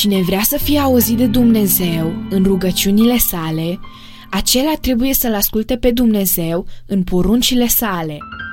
Cine vrea să fie auzit de Dumnezeu în rugăciunile sale, acela trebuie să-L asculte pe Dumnezeu în poruncile sale.